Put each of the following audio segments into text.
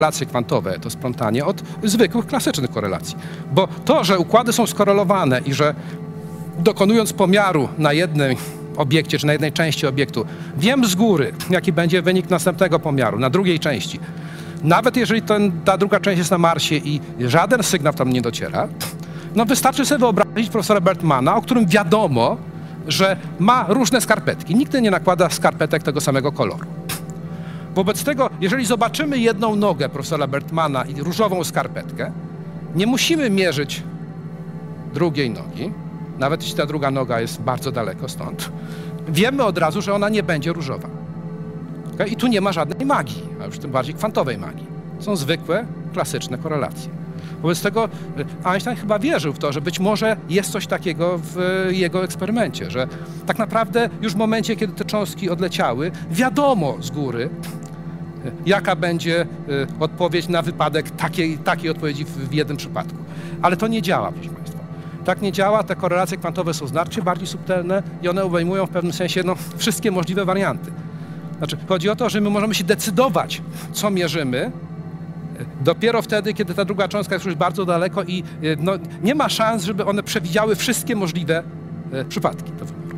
korelacje kwantowe to splątanie od zwykłych, klasycznych korelacji. Bo to, że układy są skorelowane i że dokonując pomiaru na jednym obiekcie, czy na jednej części obiektu, wiem z góry, jaki będzie wynik następnego pomiaru, na drugiej części. Nawet jeżeli ta druga część jest na Marsie i żaden sygnał tam nie dociera, no wystarczy sobie wyobrazić profesora Bertmana, o którym wiadomo, że ma różne skarpetki. Nigdy nie nakłada skarpetek tego samego koloru. Wobec tego, jeżeli zobaczymy jedną nogę profesora Bertmana i różową skarpetkę, nie musimy mierzyć drugiej nogi, nawet jeśli ta druga noga jest bardzo daleko stąd. Wiemy od razu, że ona nie będzie różowa. Okay? I tu nie ma żadnej magii, a już tym bardziej kwantowej magii. Są zwykłe, klasyczne korelacje. Wobec tego Einstein chyba wierzył w to, że być może jest coś takiego w jego eksperymencie, że tak naprawdę już w momencie, kiedy te cząstki odleciały, wiadomo z góry, jaka będzie odpowiedź na wypadek takiej odpowiedzi w jednym przypadku. Ale to nie działa, proszę Państwa. Tak nie działa, te korelacje kwantowe są znacznie bardziej subtelne i one obejmują w pewnym sensie wszystkie możliwe warianty. Znaczy, chodzi o to, że my możemy się decydować, co mierzymy, dopiero wtedy, kiedy ta druga cząstka jest już bardzo daleko i nie ma szans, żeby one przewidziały wszystkie możliwe przypadki do wyboru.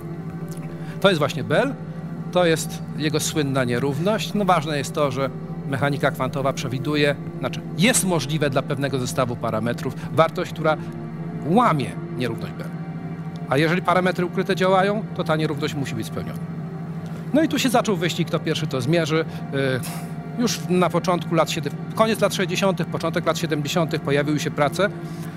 To jest właśnie Bell, to jest jego słynna nierówność. No ważne jest to, że mechanika kwantowa przewiduje, znaczy jest możliwe dla pewnego zestawu parametrów wartość, która łamie nierówność Bell. A jeżeli parametry ukryte działają, to ta nierówność musi być spełniona. No i tu się zaczął wyścig, kto pierwszy to zmierzy. Już na początku koniec lat 60., początek lat 70. pojawiły się prace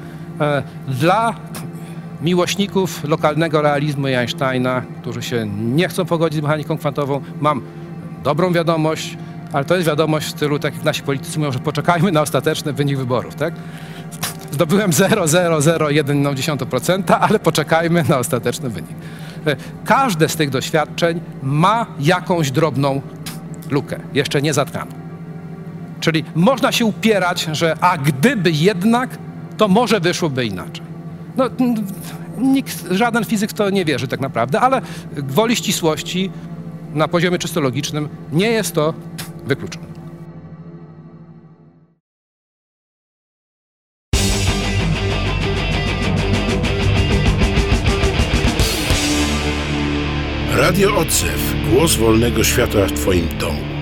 dla miłośników lokalnego realizmu i Einsteina, którzy się nie chcą pogodzić z mechaniką kwantową. Mam dobrą wiadomość, ale to jest wiadomość w stylu, tak jak nasi politycy mówią, że poczekajmy na ostateczny wynik wyborów, tak? Zdobyłem 0,001%, ale poczekajmy na ostateczny wynik. Każde z tych doświadczeń ma jakąś drobną lukę, jeszcze nie zatkaną. Czyli można się upierać, że a gdyby jednak, to może wyszłoby inaczej. No, żaden fizyk w to nie wierzy tak naprawdę, ale gwoli ścisłości na poziomie czysto logicznym nie jest to wykluczone. Radio Odzew. Głos wolnego świata w Twoim domu.